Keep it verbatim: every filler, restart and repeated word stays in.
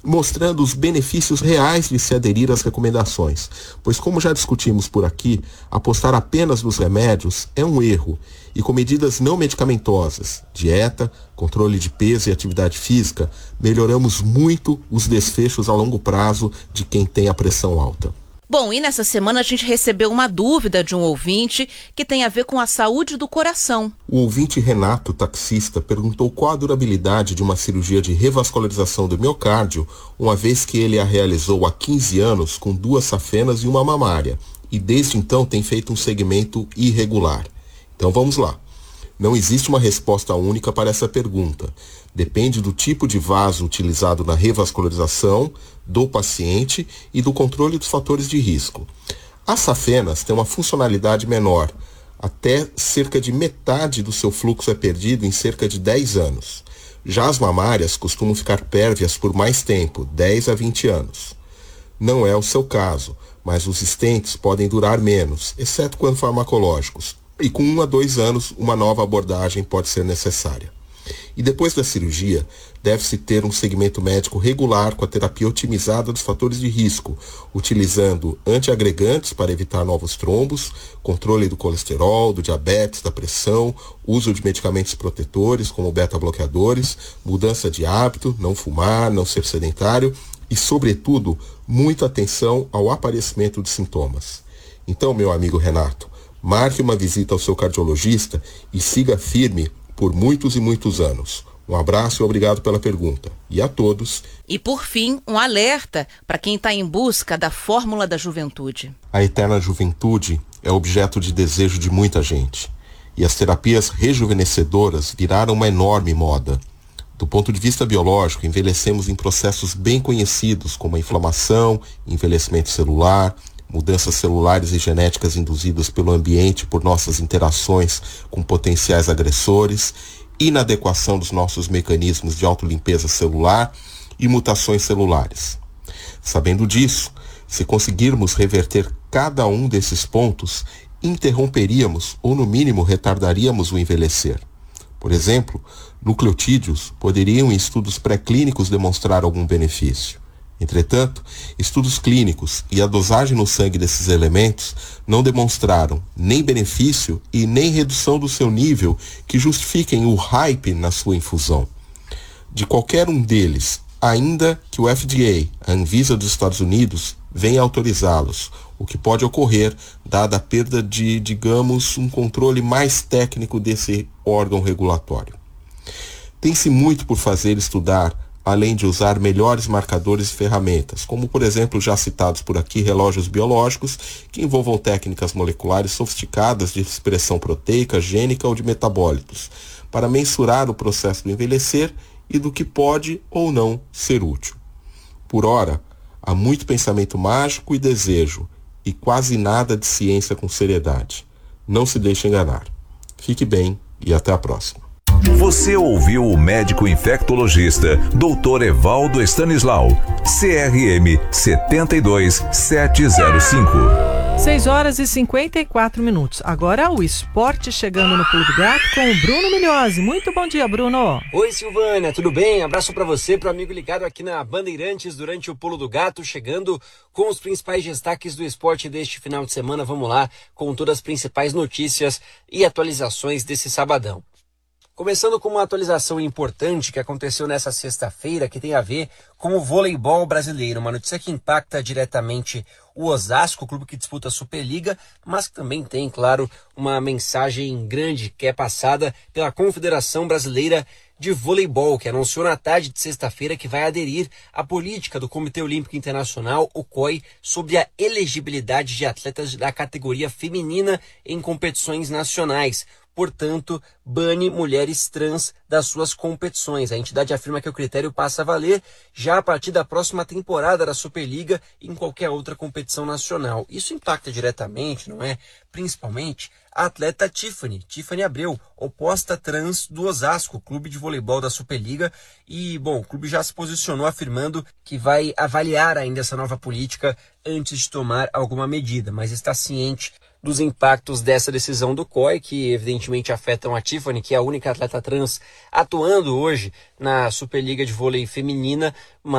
mostrando os benefícios reais de se aderir às recomendações, pois como já discutimos por aqui, apostar apenas nos remédios é um erro, e com medidas não medicamentosas, dieta, controle de peso e atividade física, melhoramos muito os desfechos a longo prazo de quem tem a pressão alta. Bom, e nessa semana a gente recebeu uma dúvida de um ouvinte que tem a ver com a saúde do coração. O ouvinte Renato, taxista, perguntou qual a durabilidade de uma cirurgia de revascularização do miocárdio, uma vez que ele a realizou há quinze anos com duas safenas e uma mamária, e desde então tem feito um segmento irregular. Então vamos lá. Não existe uma resposta única para essa pergunta. Depende do tipo de vaso utilizado na revascularização, do paciente e do controle dos fatores de risco. As safenas têm uma funcionalidade menor, até cerca de metade do seu fluxo é perdido em cerca de dez anos. Já as mamárias costumam ficar pérvias por mais tempo, dez a vinte anos. Não é o seu caso, mas os stents podem durar menos, exceto quando farmacológicos, e com um a dois anos uma nova abordagem pode ser necessária. E depois da cirurgia, deve-se ter um segmento médico regular com a terapia otimizada dos fatores de risco, utilizando antiagregantes para evitar novos trombos, controle do colesterol, do diabetes, da pressão, uso de medicamentos protetores como beta-bloqueadores, mudança de hábito, não fumar, não ser sedentário e, sobretudo, muita atenção ao aparecimento de sintomas. Então, meu amigo Renato, marque uma visita ao seu cardiologista e siga firme por muitos e muitos anos. Um abraço e obrigado pela pergunta. E a todos. E por fim, um alerta para quem está em busca da fórmula da juventude. A eterna juventude é objeto de desejo de muita gente. E as terapias rejuvenescedoras viraram uma enorme moda. Do ponto de vista biológico, envelhecemos em processos bem conhecidos como a inflamação, envelhecimento celular, mudanças celulares e genéticas induzidas pelo ambiente por nossas interações com potenciais agressores, inadequação dos nossos mecanismos de autolimpeza celular e mutações celulares. Sabendo disso, se conseguirmos reverter cada um desses pontos, interromperíamos ou, no mínimo, retardaríamos o envelhecer. Por exemplo, nucleotídeos poderiam em estudos pré-clínicos demonstrar algum benefício. Entretanto, estudos clínicos e a dosagem no sangue desses elementos não demonstraram nem benefício e nem redução do seu nível que justifiquem o hype na sua infusão. De qualquer um deles, ainda que o F D A, a Anvisa dos Estados Unidos, venha autorizá-los, o que pode ocorrer dada a perda de, digamos, um controle mais técnico desse órgão regulatório. Tem-se muito por fazer e estudar, além de usar melhores marcadores e ferramentas, como, por exemplo, já citados por aqui, relógios biológicos, que envolvam técnicas moleculares sofisticadas de expressão proteica, gênica ou de metabólitos, para mensurar o processo do envelhecer e do que pode ou não ser útil. Por ora, há muito pensamento mágico e desejo, e quase nada de ciência com seriedade. Não se deixe enganar. Fique bem e até a próxima. Você ouviu o médico infectologista doutor Evaldo Stanislau, C R M sete dois sete zero cinco. seis horas e cinquenta e quatro minutos. Agora o esporte chegando no Pulo do Gato com o Bruno Migliozzi. Muito bom dia, Bruno. Oi, Silvânia, tudo bem? Abraço para você, para o amigo ligado aqui na Bandeirantes durante o Pulo do Gato, chegando com os principais destaques do esporte deste final de semana. Vamos lá, com todas as principais notícias e atualizações desse sabadão. Começando com uma atualização importante que aconteceu nessa sexta-feira, que tem a ver com o voleibol brasileiro. Uma notícia que impacta diretamente o Osasco, o clube que disputa a Superliga, mas que também tem, claro, uma mensagem grande que é passada pela Confederação Brasileira de Voleibol, que anunciou na tarde de sexta-feira que vai aderir à política do Comitê Olímpico Internacional, o C O I, sobre a elegibilidade de atletas da categoria feminina em competições nacionais. Portanto, bane mulheres trans das suas competições. A entidade afirma que o critério passa a valer já a partir da próxima temporada da Superliga e em qualquer outra competição nacional. Isso impacta diretamente, não é? Principalmente a atleta Tiffany, Tiffany Abreu, oposta trans do Osasco, clube de voleibol da Superliga. E, bom, o clube já se posicionou afirmando que vai avaliar ainda essa nova política antes de tomar alguma medida, mas está ciente dos impactos dessa decisão do C O I, que evidentemente afetam a Tiffany, que é a única atleta trans atuando hoje na Superliga de Vôlei Feminina, mas